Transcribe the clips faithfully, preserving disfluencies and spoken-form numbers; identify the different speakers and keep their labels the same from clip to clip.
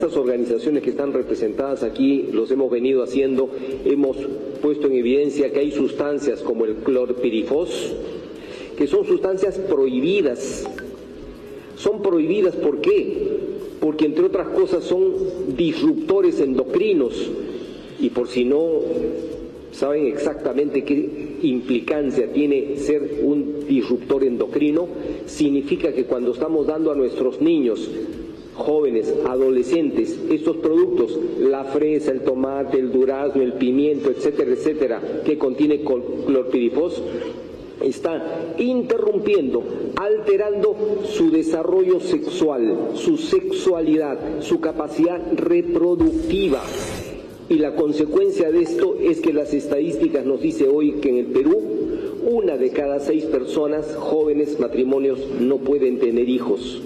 Speaker 1: Estas organizaciones que están representadas aquí, los hemos venido haciendo, hemos puesto en evidencia que hay sustancias como el clorpirifos, que son sustancias prohibidas. Son prohibidas, ¿por qué? Porque entre otras cosas son disruptores endocrinos, y por si no saben exactamente qué implicancia tiene ser un disruptor endocrino, significa que cuando estamos dando a nuestros niños, jóvenes, adolescentes, estos productos, la fresa, el tomate, el durazno, el pimiento, etcétera, etcétera, que contiene clorpirifos, está interrumpiendo, alterando su desarrollo sexual, su sexualidad, su capacidad reproductiva. Y la consecuencia de esto es que las estadísticas nos dice hoy que en el Perú, una de cada seis personas, jóvenes, matrimonios, no pueden tener hijos.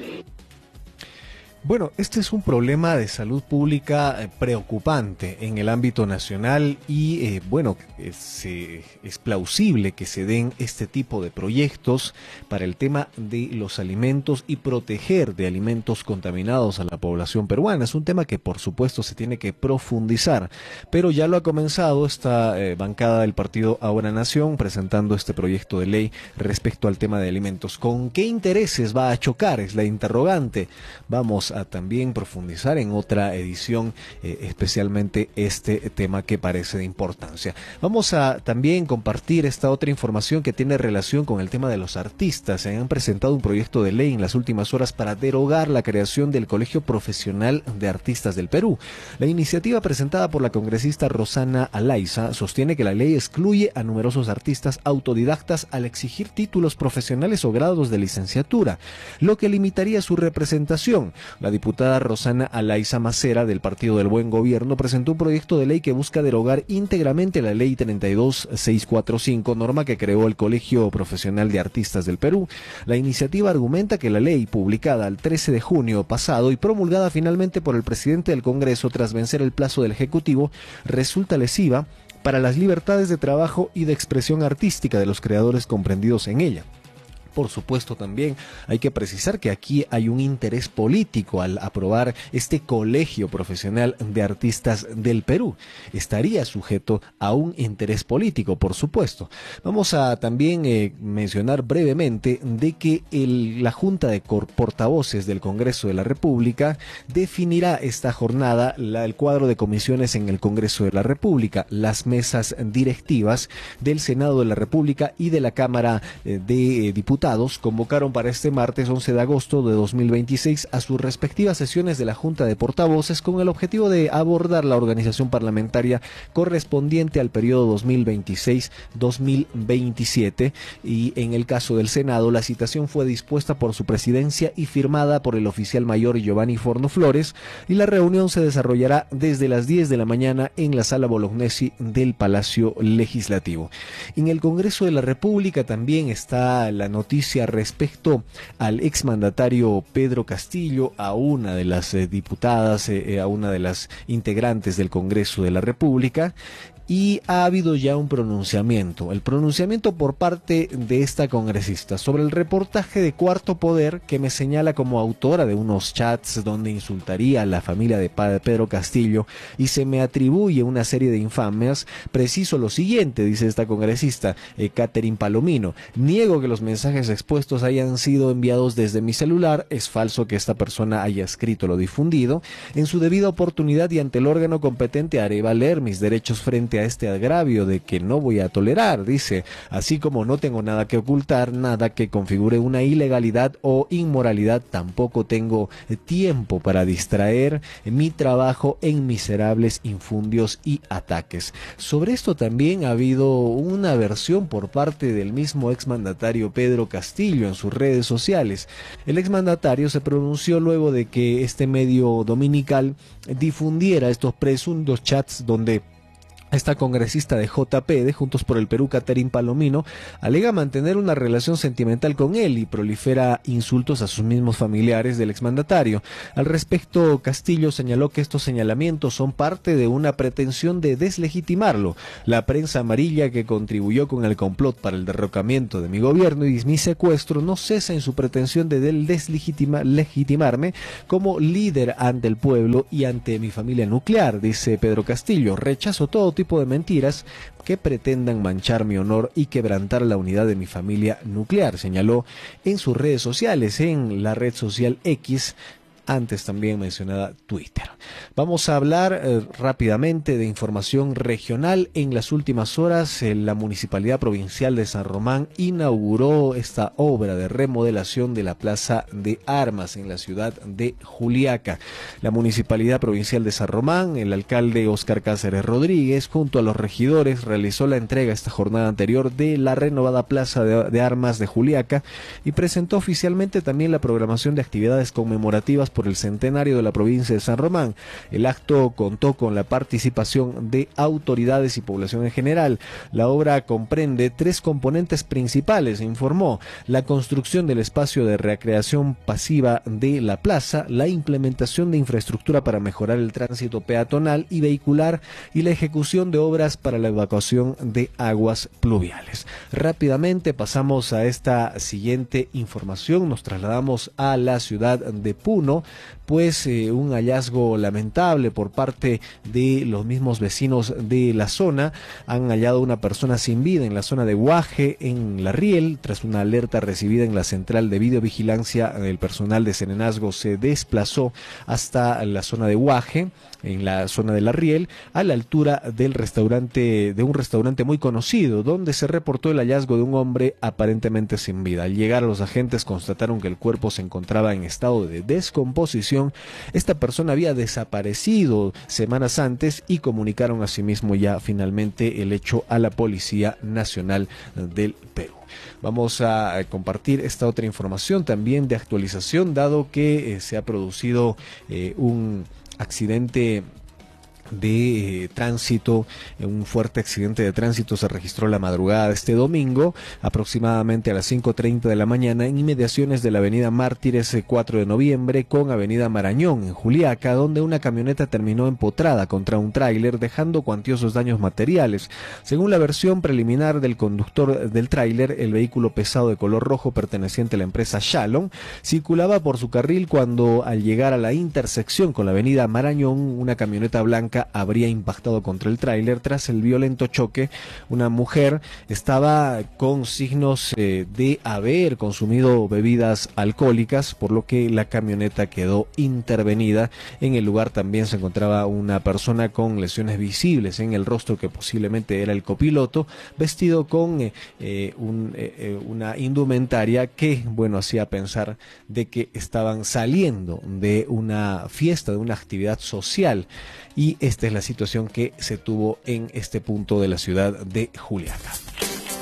Speaker 2: Bueno, este es un problema de salud pública preocupante en el ámbito nacional y eh, bueno, es, eh, es plausible que se den este tipo de proyectos para el tema de los alimentos y proteger de alimentos contaminados a la población peruana. Es un tema que por supuesto se tiene que profundizar, pero ya lo ha comenzado esta eh, bancada del partido Ahora Nación presentando este proyecto de ley respecto al tema de alimentos. ¿Con qué intereses va a chocar? Es la interrogante. Vamos a también profundizar en otra edición, eh, especialmente este tema que parece de importancia. Vamos a también compartir esta otra información que tiene relación con el tema de los artistas. Se han presentado un proyecto de ley en las últimas horas para derogar la creación del Colegio Profesional de Artistas del Perú. La iniciativa presentada por la congresista Rosana Alaiza sostiene que la ley excluye a numerosos artistas autodidactas al exigir títulos profesionales o grados de licenciatura, lo que limitaría su representación. La diputada Rosana Alaiza Macera del Partido del Buen Gobierno presentó un proyecto de ley que busca derogar íntegramente la ley treinta y dos mil seiscientos cuarenta y cinco, norma que creó el Colegio Profesional de Artistas del Perú. La iniciativa argumenta que la ley, publicada el trece de junio pasado y promulgada finalmente por el presidente del Congreso tras vencer el plazo del Ejecutivo, resulta lesiva para las libertades de trabajo y de expresión artística de los creadores comprendidos en ella. Por supuesto, también hay que precisar que aquí hay un interés político al aprobar este Colegio Profesional de Artistas del Perú. Estaría sujeto a un interés político, por supuesto. Vamos a también eh, mencionar brevemente de que el, la Junta de Portavoces del Congreso de la República definirá esta jornada la, el cuadro de comisiones en el Congreso de la República, las mesas directivas del Senado de la República y de la Cámara eh, de eh, Diputados convocaron para este martes once de agosto de dos mil veintiséis a sus respectivas sesiones de la Junta de Portavoces con el objetivo de abordar la organización parlamentaria correspondiente al periodo dos mil veintiséis dos mil veintisiete, y en el caso del Senado la citación fue dispuesta por su presidencia y firmada por el oficial mayor Giovanni Forno Flores, y la reunión se desarrollará desde las diez de la mañana en la Sala Bolognesi del Palacio Legislativo. En el Congreso de la República también está la noticia respecto al exmandatario Pedro Castillo, a una de las eh, diputadas, eh, a una de las integrantes del Congreso de la República. Y ha habido ya un pronunciamiento, el pronunciamiento por parte de esta congresista sobre el reportaje de Cuarto Poder que me señala como autora de unos chats donde insultaría a la familia de Pedro Castillo y se me atribuye una serie de infamias. Preciso lo siguiente, dice esta congresista, eh, Catherine Palomino: niego que los mensajes expuestos hayan sido enviados desde mi celular, es falso que esta persona haya escrito lo difundido. En su debida oportunidad y ante el órgano competente haré valer mis derechos frente a este agravio de que no voy a tolerar, dice, así como no tengo nada que ocultar, nada que configure una ilegalidad o inmoralidad, tampoco tengo tiempo para distraer mi trabajo en miserables infundios y ataques. Sobre esto también ha habido una versión por parte del mismo exmandatario Pedro Castillo en sus redes sociales. El exmandatario se pronunció luego de que este medio dominical difundiera estos presuntos chats donde Esta congresista de J P, de Juntos por el Perú, Catherine Palomino, alega mantener una relación sentimental con él y prolifera insultos a sus mismos familiares del exmandatario. Al respecto, Castillo señaló que estos señalamientos son parte de una pretensión de deslegitimarlo. La prensa amarilla que contribuyó con el complot para el derrocamiento de mi gobierno y mi secuestro no cesa en su pretensión de deslegitimarme como líder ante el pueblo y ante mi familia nuclear, dice Pedro Castillo. Rechazo todo tipo de mentiras que pretendan manchar mi honor y quebrantar la unidad de mi familia nuclear, señaló en sus redes sociales, en la red social X, antes también mencionada Twitter. Vamos a hablar eh, rápidamente de información regional. En las últimas horas, eh, la Municipalidad Provincial de San Román inauguró esta obra de remodelación de la Plaza de Armas en la ciudad de Juliaca. La Municipalidad Provincial de San Román, el alcalde Óscar Cáceres Rodríguez, junto a los regidores, realizó la entrega esta jornada anterior de la renovada Plaza de, de Armas de Juliaca y presentó oficialmente también la programación de actividades conmemorativas por el centenario de la provincia de San Román. El acto contó con la participación de autoridades y población en general. La obra comprende tres componentes principales, informó: la construcción del espacio de recreación pasiva de la plaza, la implementación de infraestructura para mejorar el tránsito peatonal y vehicular y la ejecución de obras para la evacuación de aguas pluviales. Rápidamente pasamos a esta siguiente información. Nos trasladamos a la ciudad de Puno, pues eh, un hallazgo lamentable por parte de los mismos vecinos de la zona. Han hallado una persona sin vida en la zona de Guaje, en La Riel, tras una alerta recibida en la central de videovigilancia. El personal de Serenazgo se desplazó hasta la zona de Guaje, en la zona de La Riel, a la altura del restaurante, de un restaurante muy conocido, donde se reportó el hallazgo de un hombre aparentemente sin vida. Al llegar, los agentes constataron que el cuerpo se encontraba en estado de descomposición. Esta persona había desaparecido semanas antes y comunicaron asimismo ya finalmente el hecho a la Policía Nacional del Perú. Vamos a compartir esta otra información también de actualización, dado que eh, se ha producido eh, un accidente de eh, tránsito, un fuerte accidente de tránsito se registró la madrugada de este domingo, aproximadamente a las cinco treinta de la mañana, en inmediaciones de la avenida Mártires cuatro de noviembre con avenida Marañón, en Juliaca, donde una camioneta terminó empotrada contra un tráiler, dejando cuantiosos daños materiales. Según la versión preliminar del conductor del tráiler, el vehículo pesado de color rojo perteneciente a la empresa Shalom circulaba por su carril cuando, al llegar a la intersección con la avenida Marañón, una camioneta blanca habría impactado contra el tráiler. Tras el violento choque, una mujer estaba con signos eh, de haber consumido bebidas alcohólicas, por lo que la camioneta quedó intervenida. En el lugar también se encontraba una persona con lesiones visibles en el rostro, que posiblemente era el copiloto, vestido con eh, eh, un, eh, una indumentaria que, bueno, hacía pensar de que estaban saliendo de una fiesta, de una actividad social. Y esta es la situación que se tuvo en este punto de la ciudad de Juliaca.